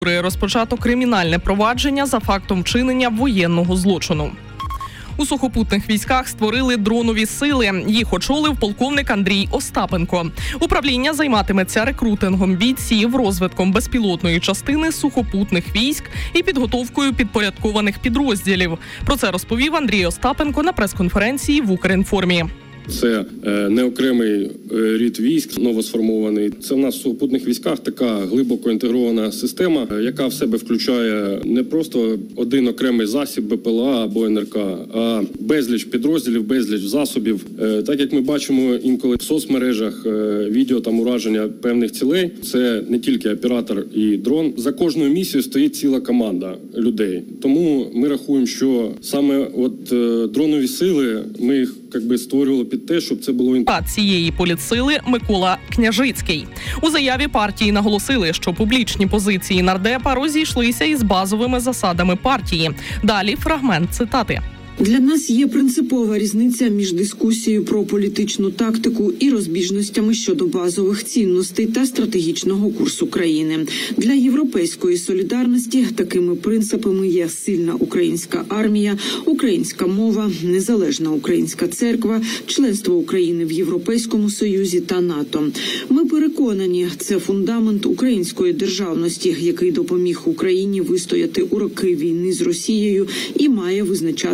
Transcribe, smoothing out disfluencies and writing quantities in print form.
Розпочато кримінальне провадження за фактом вчинення воєнного злочину. У сухопутних військах створили дронові сили. Їх очолив полковник Андрій Остапенко. Управління займатиметься рекрутингом бійців, розвитком безпілотної частини сухопутних військ і підготовкою підпорядкованих підрозділів. Про це розповів Андрій Остапенко на прес-конференції в Укрінформі. Це не окремий рід військ, новосформований. Це в нас в сухопутних військах така глибоко інтегрована система, яка в себе включає не просто один окремий засіб БПЛА або НРК, а безліч підрозділів, безліч засобів. Так як ми бачимо інколи в соцмережах відео там ураження певних цілей, це не тільки оператор і дрон. За кожною місією стоїть ціла команда людей. Тому ми рахуємо, що саме дронові сили, ми їх створювали під те, щоб це було... Цієї політсили Микола Княжицький. У заяві партії наголосили, що публічні позиції нардепа розійшлися із базовими засадами партії. Далі фрагмент цитати. Для нас є принципова різниця між дискусією про політичну тактику і розбіжностями щодо базових цінностей та стратегічного курсу країни. Для європейської солідарності такими принципами є сильна українська армія, українська мова, незалежна українська церква, членство України в Європейському Союзі та НАТО. Ми переконані, це фундамент української державності, який допоміг Україні вистояти у роки війни з Росією і має визначати